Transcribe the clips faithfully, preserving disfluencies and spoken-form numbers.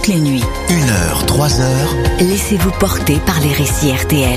toutes les nuits. Une heure, trois heures. Laissez-vous porter par les récits R T L.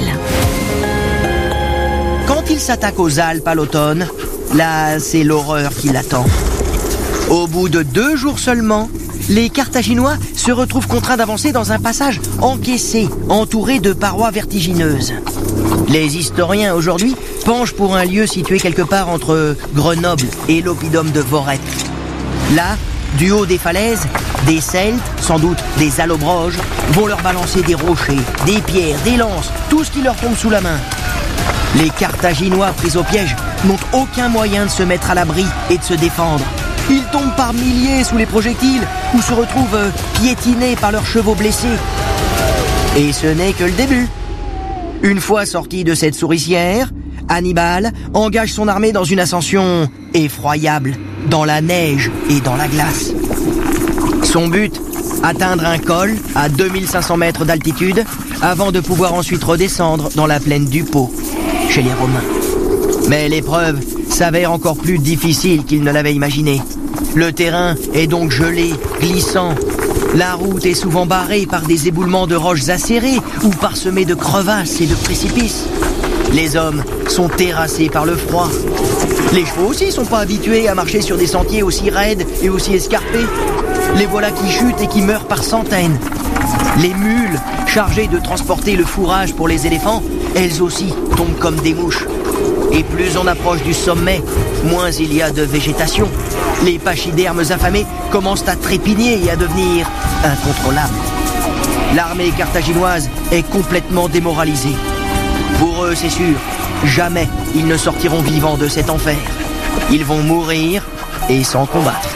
Quand il s'attaque aux Alpes à l'automne, là, c'est l'horreur qui l'attend. Au bout de deux jours seulement, les Carthaginois se retrouvent contraints d'avancer dans un passage encaissé, entouré de parois vertigineuses. Les historiens aujourd'hui penchent pour un lieu situé quelque part entre Grenoble et l'oppidum de Voreppe. Là, du haut des falaises, des Celtes, sans doute des Allobroges, vont leur balancer des rochers, des pierres, des lances, tout ce qui leur tombe sous la main. Les Carthaginois pris au piège n'ont aucun moyen de se mettre à l'abri et de se défendre. Ils tombent par milliers sous les projectiles ou se retrouvent piétinés par leurs chevaux blessés. Et ce n'est que le début. Une fois sorti de cette souricière, Hannibal engage son armée dans une ascension effroyable, dans la neige et dans la glace. Son but, atteindre un col à deux mille cinq cents mètres d'altitude avant de pouvoir ensuite redescendre dans la plaine du Pô, chez les Romains. Mais l'épreuve s'avère encore plus difficile qu'il ne l'avait imaginé. Le terrain est donc gelé, glissant. La route est souvent barrée par des éboulements de roches acérées ou parsemées de crevasses et de précipices. Les hommes sont terrassés par le froid. Les chevaux aussi sont pas habitués à marcher sur des sentiers aussi raides et aussi escarpés. Les voilà qui chutent et qui meurent par centaines. Les mules, chargées de transporter le fourrage pour les éléphants, elles aussi tombent comme des mouches. Et plus on approche du sommet, moins il y a de végétation. Les pachydermes affamés commencent à trépigner et à devenir incontrôlables. L'armée carthaginoise est complètement démoralisée. Pour eux, c'est sûr, jamais ils ne sortiront vivants de cet enfer. Ils vont mourir et sans combattre.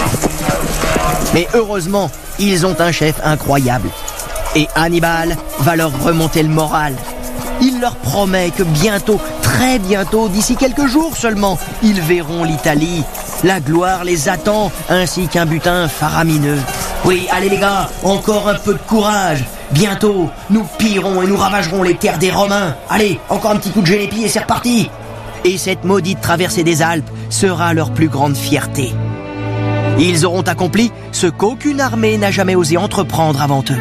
Mais heureusement, ils ont un chef incroyable. Et Hannibal va leur remonter le moral. Il leur promet que bientôt, très bientôt, d'ici quelques jours seulement, ils verront l'Italie. La gloire les attend, ainsi qu'un butin faramineux. Oui, allez les gars, encore un peu de courage. Bientôt, nous pillerons et nous ravagerons les terres des Romains. Allez, encore un petit coup de génépi et c'est reparti. Et cette maudite traversée des Alpes sera leur plus grande fierté. Ils auront accompli ce qu'aucune armée n'a jamais osé entreprendre avant eux.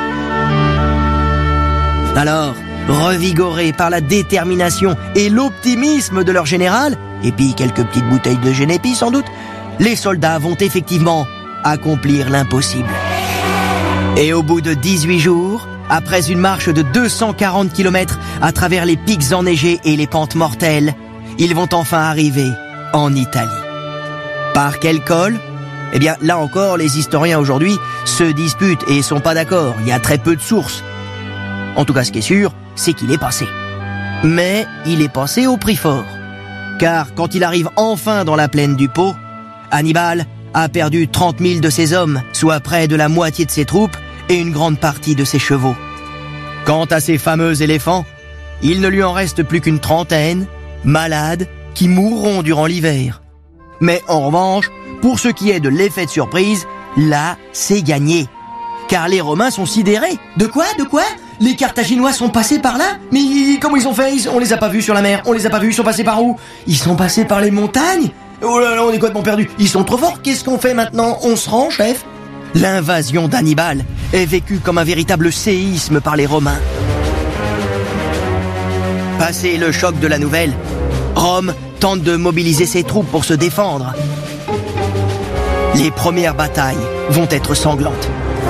Alors, revigorés par la détermination et l'optimisme de leur général, et puis quelques petites bouteilles de génépi sans doute, les soldats vont effectivement accomplir l'impossible. Et au bout de dix-huit jours, après une marche de deux cent quarante kilomètres à travers les pics enneigés et les pentes mortelles, ils vont enfin arriver en Italie. Par quel col ? Eh bien, là encore, les historiens aujourd'hui se disputent et sont pas d'accord. Il y a très peu de sources. En tout cas, ce qui est sûr, c'est qu'il est passé. Mais il est passé au prix fort. Car quand il arrive enfin dans la plaine du Pô, Hannibal a perdu trente mille de ses hommes, soit près de la moitié de ses troupes et une grande partie de ses chevaux. Quant à ces fameux éléphants, il ne lui en reste plus qu'une trentaine, malades, qui mourront durant l'hiver. Mais en revanche, pour ce qui est de l'effet de surprise, là, c'est gagné. Car les Romains sont sidérés. De quoi ? De quoi ? Les Carthaginois sont passés par là ? Mais comment ils ont fait ? On les a pas vus sur la mer, on les a pas vus, ils sont passés par où ? Ils sont passés par les montagnes ? Oh là là, on est complètement perdus. Ils sont trop forts, qu'est-ce qu'on fait maintenant ? On se rend, chef ? L'invasion d'Hannibal est vécue comme un véritable séisme par les Romains. Passé le choc de la nouvelle, Rome tente de mobiliser ses troupes pour se défendre. Les premières batailles vont être sanglantes.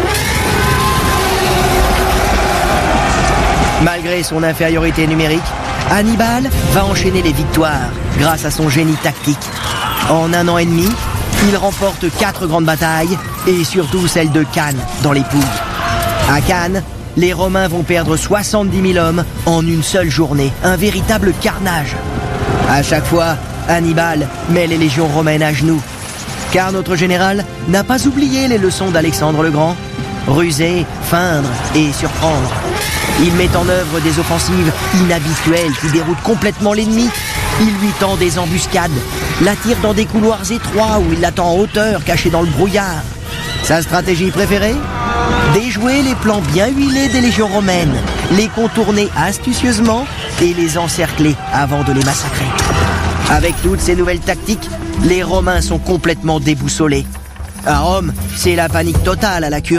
Malgré son infériorité numérique, Hannibal va enchaîner les victoires grâce à son génie tactique. En un an et demi, il remporte quatre grandes batailles et surtout celle de Cannes dans les Pouilles. À Cannes, les Romains vont perdre soixante-dix mille hommes en une seule journée, un véritable carnage. À chaque fois, Hannibal met les légions romaines à genoux. Car notre général n'a pas oublié les leçons d'Alexandre le Grand. Ruser, feindre et surprendre. Il met en œuvre des offensives inhabituelles qui déroutent complètement l'ennemi. Il lui tend des embuscades, l'attire dans des couloirs étroits où il l'attend en hauteur, caché dans le brouillard. Sa stratégie préférée ? Déjouer les plans bien huilés des légions romaines, les contourner astucieusement et les encercler avant de les massacrer. Avec toutes ces nouvelles tactiques, les Romains sont complètement déboussolés. À Rome, c'est la panique totale à la curie.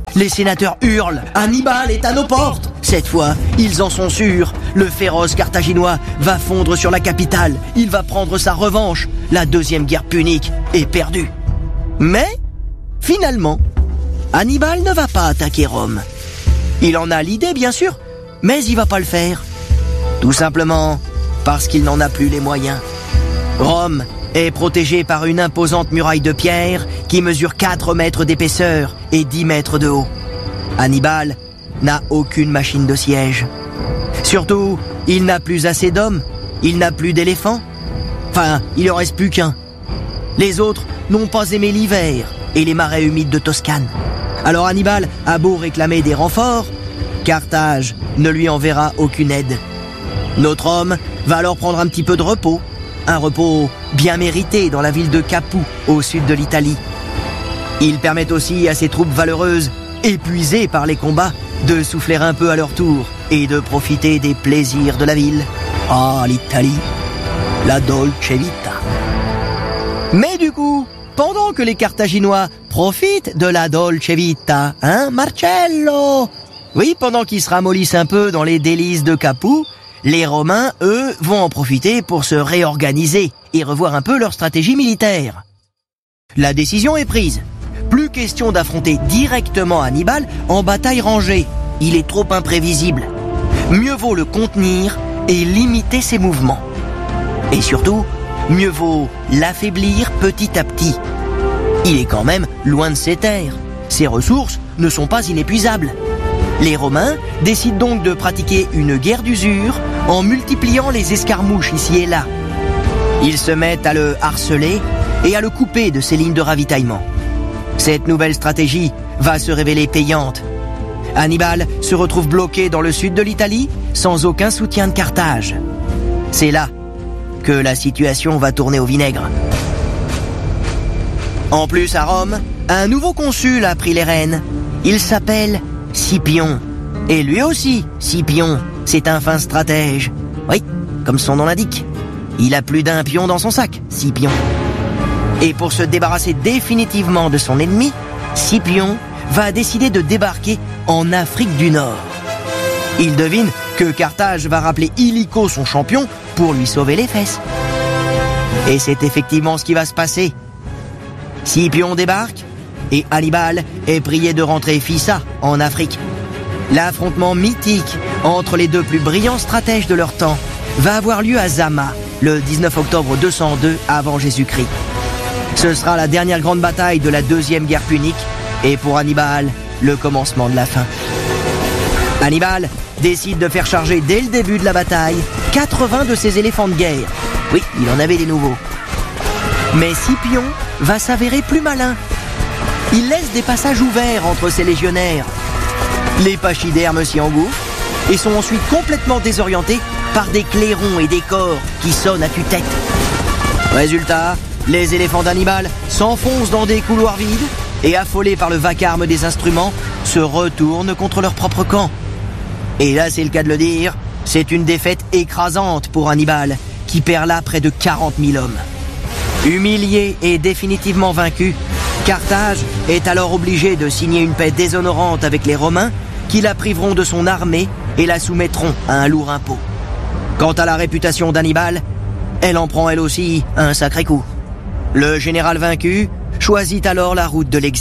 Les sénateurs hurlent « Hannibal est à nos portes !» Cette fois, ils en sont sûrs. Le féroce Carthaginois va fondre sur la capitale. Il va prendre sa revanche. La deuxième guerre punique est perdue. Mais, finalement, Hannibal ne va pas attaquer Rome. Il en a l'idée, bien sûr, mais il va pas le faire. Tout simplement parce qu'il n'en a plus les moyens. Rome est protégée par une imposante muraille de pierre qui mesure quatre mètres d'épaisseur et dix mètres de haut. Hannibal n'a aucune machine de siège. Surtout, il n'a plus assez d'hommes, il n'a plus d'éléphants. Enfin, il en reste plus qu'un. Les autres n'ont pas aimé l'hiver et les marais humides de Toscane. Alors Hannibal a beau réclamer des renforts, Carthage ne lui enverra aucune aide. Notre homme va alors prendre un petit peu de repos, un repos bien mérité dans la ville de Capoue, au sud de l'Italie. Il permet aussi à ses troupes valeureuses, épuisées par les combats, de souffler un peu à leur tour et de profiter des plaisirs de la ville. Ah, l'Italie, la dolce vita. Mais du coup, pendant que les Carthaginois profitent de la dolce vita, hein, Marcello? Oui, pendant qu'ils se ramollissent un peu dans les délices de Capoue, les Romains, eux, vont en profiter pour se réorganiser et revoir un peu leur stratégie militaire. La décision est prise. Plus question d'affronter directement Hannibal en bataille rangée. Il est trop imprévisible. Mieux vaut le contenir et limiter ses mouvements. Et surtout, mieux vaut l'affaiblir petit à petit. Il est quand même loin de ses terres. Ses ressources ne sont pas inépuisables. Les Romains décident donc de pratiquer une guerre d'usure en multipliant les escarmouches ici et là. Ils se mettent à le harceler et à le couper de ses lignes de ravitaillement. Cette nouvelle stratégie va se révéler payante. Hannibal se retrouve bloqué dans le sud de l'Italie sans aucun soutien de Carthage. C'est là que la situation va tourner au vinaigre. En plus, à Rome, un nouveau consul a pris les rênes. Il s'appelle Scipion. Et lui aussi, Scipion, c'est un fin stratège. Oui, comme son nom l'indique. Il a plus d'un pion dans son sac, Scipion. Et pour se débarrasser définitivement de son ennemi, Scipion va décider de débarquer en Afrique du Nord. Il devine que Carthage va rappeler illico son champion pour lui sauver les fesses. Et c'est effectivement ce qui va se passer. Scipion débarque et Hannibal est prié de rentrer Phissa en Afrique. L'affrontement mythique entre les deux plus brillants stratèges de leur temps va avoir lieu à Zama le dix-neuf octobre deux cent deux avant Jésus-Christ. Ce sera la dernière grande bataille de la deuxième guerre punique et pour Hannibal, le commencement de la fin. Hannibal décide de faire charger dès le début de la bataille quatre-vingts de ses éléphants de guerre. Oui, il en avait des nouveaux. Mais Scipion va s'avérer plus malin. Il laisse des passages ouverts entre ses légionnaires. Les pachydermes s'y engouffrent et sont ensuite complètement désorientés par des clairons et des corps qui sonnent à tue-tête. Résultat, les éléphants d'Hannibal s'enfoncent dans des couloirs vides et, affolés par le vacarme des instruments, se retournent contre leur propre camp. Et là, c'est le cas de le dire, c'est une défaite écrasante pour Hannibal, qui perd là près de quarante mille hommes. Humilié et définitivement vaincu, Carthage est alors obligé de signer une paix déshonorante avec les Romains qui la priveront de son armée et la soumettront à un lourd impôt. Quant à la réputation d'Hannibal, elle en prend elle aussi un sacré coup. Le général vaincu choisit alors la route de l'exil.